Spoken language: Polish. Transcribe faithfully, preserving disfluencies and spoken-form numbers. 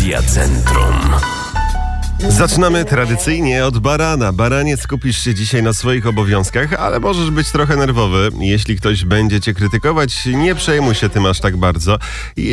Media Centrum. Zaczynamy tradycyjnie od barana. Baranie, skupisz się dzisiaj na swoich obowiązkach, ale możesz być trochę nerwowy. Jeśli ktoś będzie cię krytykować, nie przejmuj się tym aż tak bardzo.